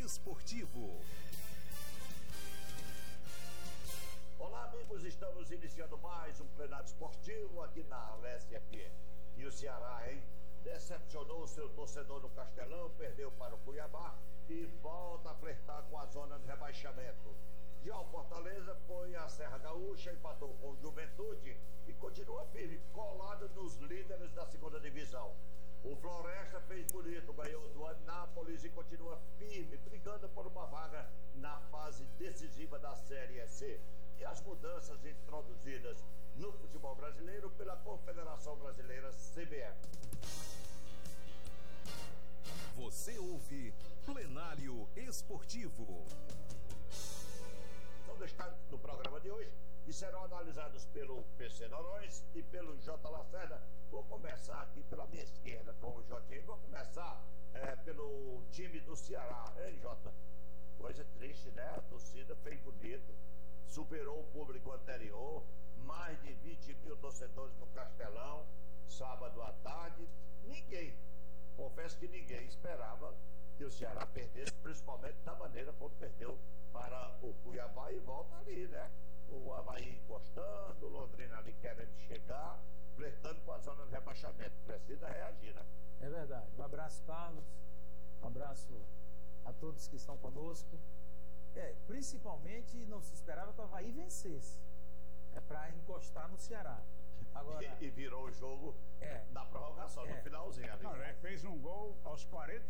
esportivo. Olá, amigos, estamos iniciando mais um plenário esportivo aqui na Leste FM. E o Ceará, hein? Decepcionou o seu torcedor no Castelão, perdeu para o Cuiabá e volta a flertar com a zona de rebaixamento. Já o Fortaleza foi à Serra Gaúcha, empatou com o Juventude e continua firme, colado nos líderes da segunda divisão. O Floresta fez bonito, ganhou do Anápolis e continua firme, brigando por uma vaga na fase decisiva da Série C. E as mudanças introduzidas no futebol brasileiro pela Confederação Brasileira CBF. Você ouve Plenário Esportivo. São destaques do programa de hoje e serão analisados pelo PC Norões e pelo J. Lacerda. Vou começar aqui pela minha esquerda com o Jotinho. Vou começar pelo time do Ceará. Hein, Jota? Coisa triste, né? A torcida fez bonito, superou o público anterior, mais de 20 mil torcedores no Castelão, sábado à tarde. Confesso que ninguém esperava que o Ceará perdesse, principalmente da maneira como perdeu para o Cuiabá, e volta ali, né? O Avaí encostando, o Londrina ali querendo chegar, flertando com a zona de rebaixamento. Precisa reagir, né? É verdade. Um abraço, Carlos. Um abraço a todos que estão conosco. Principalmente não se esperava que o Avaí vencesse. Para encostar no Ceará. Agora, e virou o jogo da prorrogação, no finalzinho ali. Não, fez um gol aos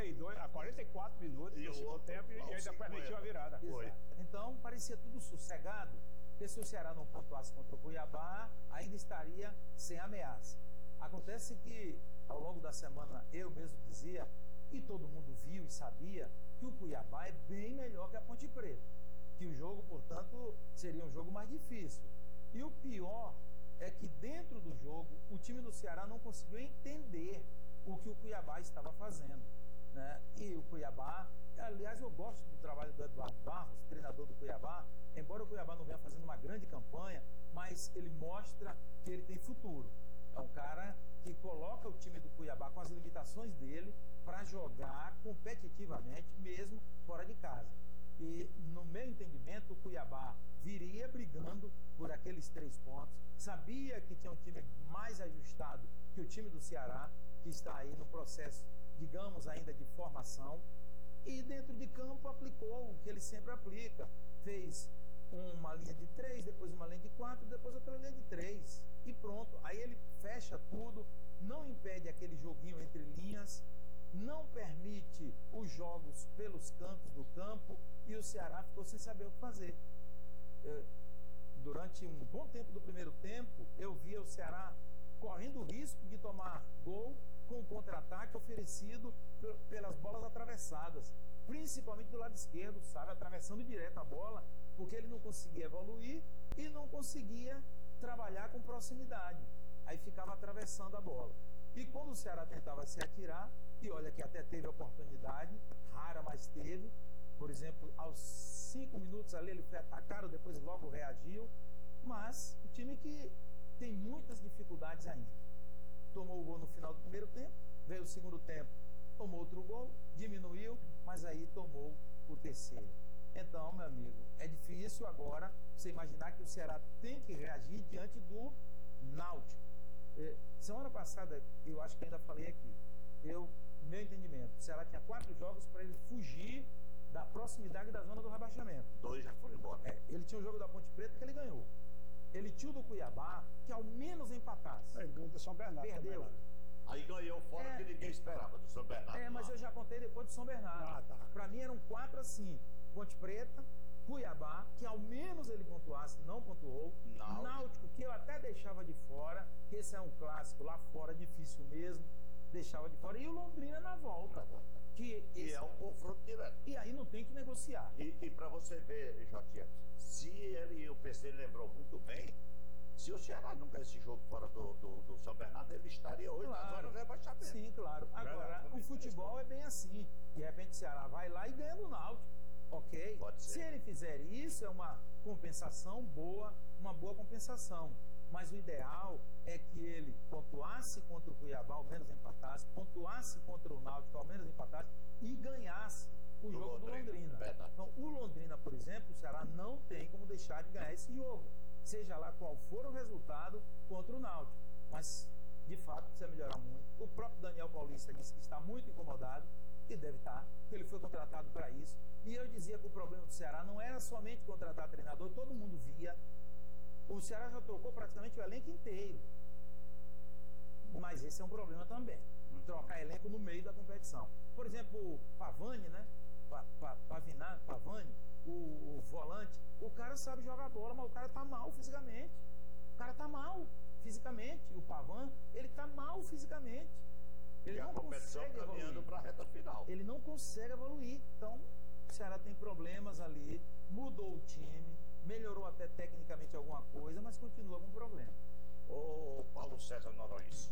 44 minutos do segundo tempo e ainda permitiu a virada. Foi. Então parecia tudo sossegado, porque se o Ceará não pontuasse contra o Cuiabá, ainda estaria sem ameaça. Acontece que ao longo da semana eu mesmo dizia, e todo mundo viu e sabia, que o Cuiabá é bem melhor que a Ponte Preta, que o jogo, portanto, seria um jogo mais difícil. E o pior é que dentro do jogo o time do Ceará não conseguiu entender o que o Cuiabá estava fazendo, né? E o Cuiabá, aliás, eu gosto do trabalho do Eduardo Barros, treinador do Cuiabá, embora o Cuiabá não venha fazendo uma grande campanha, mas ele mostra que ele tem futuro. É um cara que coloca o time do Cuiabá com as limitações dele para jogar competitivamente, mesmo fora de casa. E, no meu entendimento, o Cuiabá viria brigando por aqueles 3 pontos. Sabia que tinha um time mais ajustado que o time do Ceará, que está aí no processo, digamos, ainda de formação. E dentro de campo aplicou o que ele sempre aplica. Fez uma linha de 3, depois uma linha de 4, depois outra linha de 3. E pronto. Aí ele fecha tudo, não impede aquele joguinho entre linhas, não permite os jogos pelos cantos do campo, e o Ceará ficou sem saber o que fazer. Durante um bom tempo do primeiro tempo, eu via o Ceará correndo o risco de tomar gol com o contra-ataque oferecido pelas bolas atravessadas, principalmente do lado esquerdo, sabe, atravessando direto a bola, porque ele não conseguia evoluir e não conseguia trabalhar com proximidade. Aí ficava atravessando a bola. E quando o Ceará tentava se atirar, e olha que até teve oportunidade, rara, mas teve, por exemplo, aos 5 minutos ali ele foi atacado, depois logo reagiu, mas o time que tem muitas dificuldades ainda. Tomou o gol no final do primeiro tempo, veio o segundo tempo, tomou outro gol, diminuiu, mas aí tomou o terceiro. Então, meu amigo, é difícil agora você imaginar que o Ceará tem que reagir diante do Náutico. Semana passada, eu acho que ainda falei aqui, meu entendimento, o Ceará tinha 4 jogos para ele fugir da proximidade da zona do rebaixamento. 2 já foram embora. Ele tinha o jogo da Ponte Preta que ele ganhou. Ele tinha o do Cuiabá, que ao menos empatasse. Ele ganhou do São Bernardo. Perdeu. Também, né? Aí ganhou fora que ninguém esperava, do São Bernardo. Mas eu já contei depois do São Bernardo. Tá. Para mim eram 4 assim. Ponte Preta, Cuiabá, que ao menos ele pontuasse, não pontuou. Náutico, que eu até deixava de fora, que esse é um clássico lá fora, difícil mesmo, deixava de fora. E o Londrina na volta. Que é um confronto direto. E aí não tem que negociar. E para você ver, Jotinha, se ele e o PC lembrou muito bem, se o Ceará não ganhar esse jogo fora do São Bernardo, ele estaria hoje na zona de rebaixamento. Sim, claro. Agora, o futebol é bem assim. De repente o Ceará vai lá e ganha no Náutico. Ok? Pode ser. Se ele fizer isso, é uma compensação boa, uma boa compensação. Mas o ideal é que ele pontuasse contra o Cuiabá, ao menos empatasse, pontuasse contra o Náutico, ao menos empatasse, e ganhasse o jogo do Londrina. Verdade. Então, o Londrina, por exemplo, o Ceará não tem como deixar de ganhar esse jogo, seja lá qual for o resultado contra o Náutico. Mas, de fato, precisa melhorar muito. O próprio Daniel Paulista disse que está muito incomodado, e deve estar, porque ele foi contratado para isso. E eu dizia que o problema do Ceará não era somente contratar treinador, todo mundo via. O Ceará já trocou praticamente o elenco inteiro. Mas esse é um problema também. Trocar elenco no meio da competição. Por exemplo, o Pavani, né? Pavani, o volante, o cara sabe jogar bola, mas o cara tá mal fisicamente. O cara tá mal fisicamente. O Pavan, ele tá mal fisicamente. Ele não consegue caminhando para a reta final. Ele não consegue evoluir. Então, o Ceará tem problemas ali, mudou o time, melhorou até tecnicamente alguma coisa, mas continua com problema. Ô Paulo César Noronha,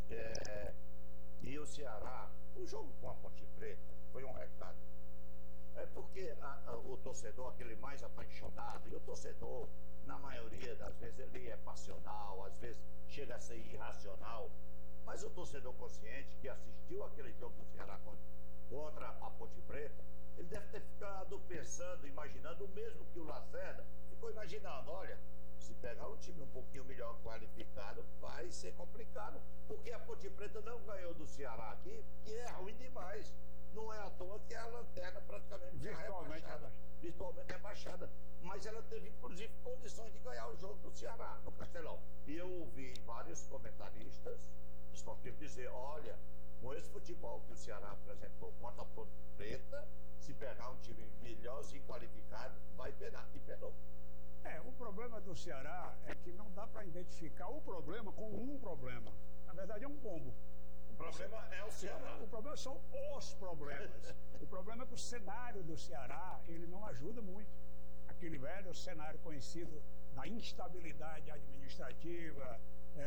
e o Ceará, o jogo com a Ponte Preta foi um recado. É porque o torcedor, aquele mais apaixonado, e o torcedor, na maioria das vezes, ele é passional, às vezes chega a ser irracional, mas o torcedor consciente que assistiu aquele jogo do Ceará contra a Ponte Preta, ele deve ter ficado pensando, imaginando o mesmo que o Lacerda ficou imaginando. Olha, se pegar um time um pouquinho melhor qualificado, vai ser complicado, porque a Ponte Preta não ganhou do Ceará aqui, que é ruim demais. Não é à toa que a lanterna praticamente virtualmente rebaixada. Mas ela teve, inclusive, condições de ganhar o jogo do Ceará, no Castelão. E eu ouvi vários comentaristas esportivos dizer, olha, com esse futebol que o Ceará apresentou contra a Ponte Preta, se pegar um time melhorzinho qualificado, vai penar. E penou. O problema do Ceará é que não dá para identificar o problema com um problema. Na verdade, é um combo. O problema é o Ceará. O problema são os problemas. O problema é que o cenário do Ceará, ele não ajuda muito. Aquele velho cenário conhecido da instabilidade administrativa,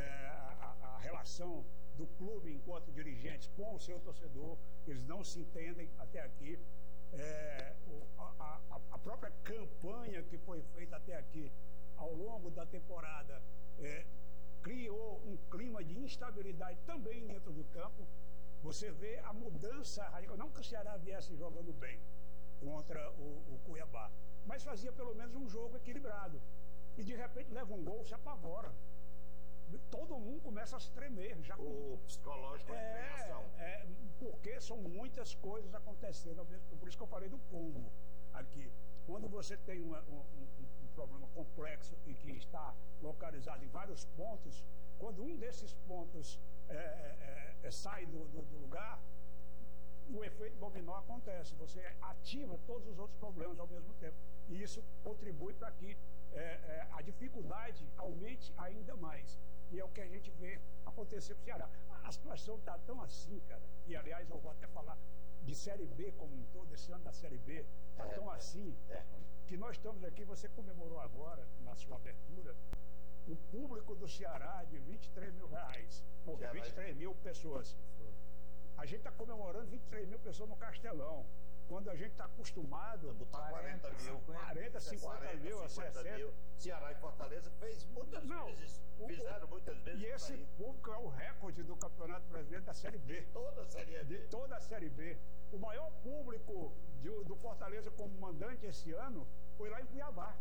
a relação do clube enquanto dirigentes com o seu torcedor, eles não se entendem até aqui. A própria campanha que foi feita até aqui ao longo da temporada criou um clima de instabilidade também dentro do campo. Você vê a mudança radical, não que o Ceará viesse jogando bem contra o Cuiabá, mas fazia pelo menos um jogo equilibrado, e de repente leva um gol, se apavora, todo mundo começa a se tremer já. O psicológico é reação. Porque são muitas coisas acontecendo ao mesmo tempo. Por isso que eu falei do combo aqui. Quando você tem um problema complexo e que está localizado em vários pontos, quando um desses pontos sai do lugar, o efeito dominó acontece. Você ativa todos os outros problemas ao mesmo tempo. E isso contribui para que a dificuldade aumente ainda mais. E é o que a gente vê acontecer com o Ceará. A situação está tão assim, cara. E, aliás, eu vou até falar de Série B como um todo, esse ano da Série B, está tão assim, que nós estamos aqui, você comemorou agora, na sua abertura, o público do Ceará de R$23 mil. 23 mil pessoas. A gente está comemorando 23 mil pessoas no Castelão. Quando a gente está acostumado a botar 40 mil, 50 mil, 60 mil. Ceará e Fortaleza fizeram muitas vezes. E esse público é o recorde do Campeonato Brasileiro da Série B. De toda a Série B. O maior público do Fortaleza como mandante esse ano foi lá em Cuiabá.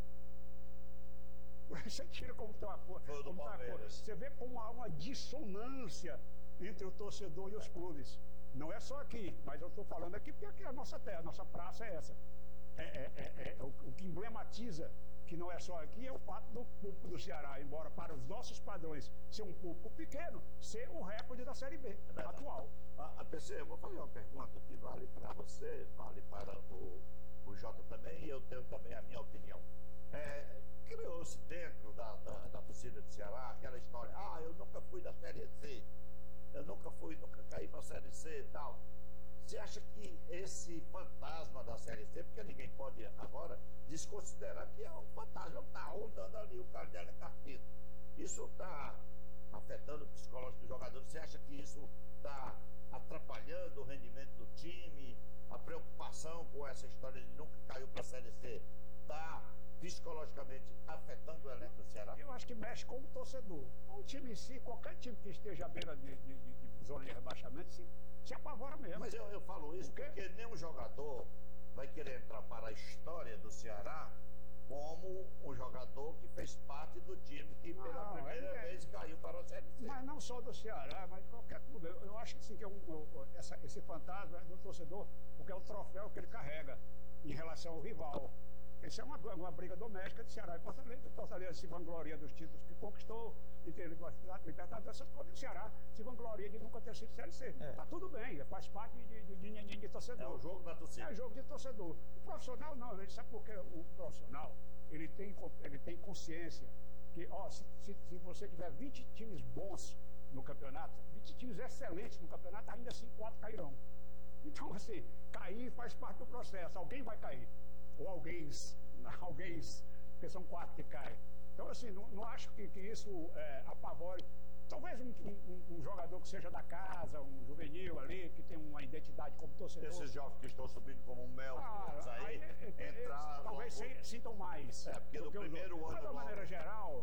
Você tira como está a coisa. Você vê como há uma dissonância entre o torcedor e os clubes. Não é só aqui, mas eu estou falando aqui porque aqui é a nossa terra, a nossa praça é essa. O que emblematiza que não é só aqui é o fato do público do Ceará, embora para os nossos padrões ser um público pequeno, ser o recorde da Série B atual. PC, eu vou fazer uma pergunta que vale para você, vale para o Jota também, e eu tenho também a minha opinião. Criou-se dentro da torcida do Ceará aquela história, eu nunca fui da Série C, eu nunca caí para a Série C e tal. Você acha que esse fantasma da Série C, porque ninguém pode agora desconsiderar que é um fantasma que está rondando ali o Cardeal Carpino, isso está afetando o psicológico dos jogadores? Você acha que isso está atrapalhando o rendimento do time? A preocupação com essa história de nunca caiu para a Série C está psicologicamente afetando o elenco do Ceará? Eu acho que mexe com o torcedor. O time em si, qualquer time que esteja à beira de zona de rebaixamento, se apavora mesmo. Mas eu falo isso porque nenhum jogador vai querer pela história do Ceará como um jogador que fez parte do time que pela primeira vez caiu para a Série C. Mas não só do Ceará, mas de qualquer clube. Eu acho assim, que esse fantasma do torcedor, porque é o troféu que ele carrega em relação ao rival. Isso é uma briga doméstica de Ceará e Fortaleza. Fortaleza se vangloria dos títulos que conquistou, de ter Libertadores, essas coisas. O Ceará se vangloria de nunca ter sido Série C. Tá tudo bem, faz parte de torcedor. É o jogo da torcida. É jogo de torcedor. O profissional não, ele sabe porque o profissional, ele tem consciência que, se você tiver 20 times bons no campeonato, 20 times excelentes no campeonato, ainda assim 4 cairão. Então, assim, cair faz parte do processo. Alguém vai cair. Ou alguém, porque são 4 que caem. Então, assim, não acho que isso apavore. Talvez um jogador que seja da casa, um juvenil ali, que tem uma identidade como torcedor. Esses jovens que estão subindo como um mel, entrar. Talvez sintam mais. Porque no primeiro ano. Mas, de uma maneira geral,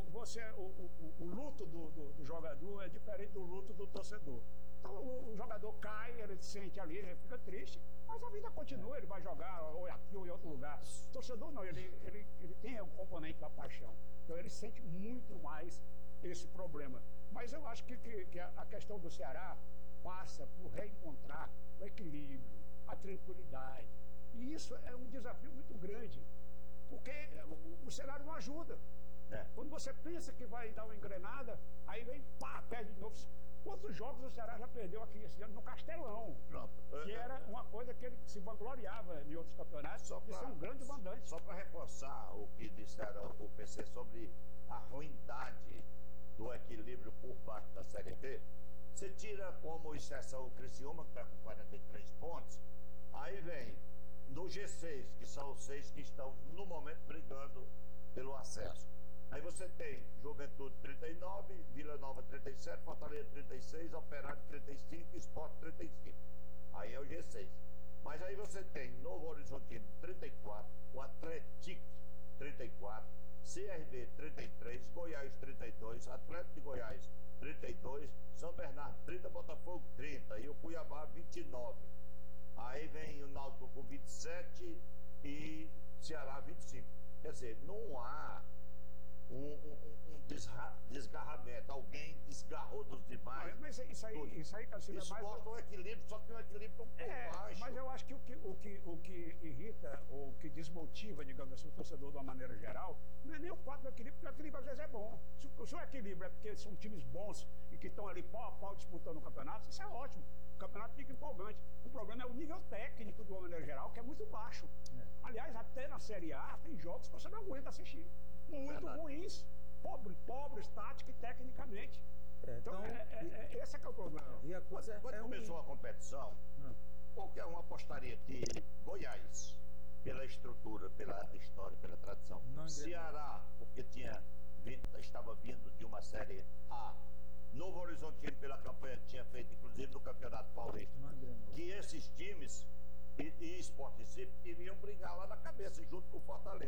o luto do jogador é diferente do luto do torcedor. Então, o jogador cai, ele se sente ali, ele fica triste, mas a vida continua, ele vai jogar ou aqui ou em outro lugar. O torcedor não, ele tem um componente da paixão. Então, ele sente muito mais esse problema. Mas eu acho que a questão do Ceará passa por reencontrar o equilíbrio, a tranquilidade. E isso é um desafio muito grande, porque o cenário não ajuda. Quando você pensa que vai dar uma engrenada, aí vem, perde de novo. Quantos jogos o Ceará já perdeu aqui esse ano no Castelão? Pronto. Que era uma coisa que ele se vangloriava em outros campeonatos, de ser um grande mandante. Só para reforçar o que disseram o PC sobre a ruindade do equilíbrio por baixo da Série B, você tira como exceção o Criciúma, que está com 43 pontos, aí vem do G6, que são os 6 que estão no momento brigando pelo acesso. Aí você tem Juventude 39, Vila Nova 37, Fortaleza 36, Operário 35, Sport 35. Aí é o G6. Mas aí você tem Novo Horizontino 34, o Atlético 34, CRB 33, Goiás 32, Atlético de Goiás 32, São Bernardo 30, Botafogo 30 e o Cuiabá 29. Aí vem o Náutico com 27 e Ceará 25. Quer dizer, não há um desgarramento, alguém desgarrou dos demais. Mas isso aí Cassino, isso é mais... mostra um equilíbrio, só que um equilíbrio tão baixo. Mas eu acho que o que irrita ou que desmotiva, digamos assim, o torcedor de uma maneira geral, não é nem o fato do equilíbrio, porque o equilíbrio às vezes é bom. Se o equilíbrio é porque são times bons e que estão ali pau a pau disputando o campeonato, isso é ótimo. O campeonato fica empolgante. O problema é o nível técnico de uma maneira geral, que é muito baixo. Aliás, até na Série A tem jogos que você não aguenta assistir. Muito ruins, pobres tática e tecnicamente. Então, esse é que é o problema. E a coisa quando começou a competição, qualquer um apostaria que Goiás, pela estrutura, pela história, pela tradição, Ceará, porque estava vindo de uma Série A, Novo Horizontino, pela campanha que tinha feito, inclusive no Campeonato Paulista, que esses times e Sport Recife iriam brigar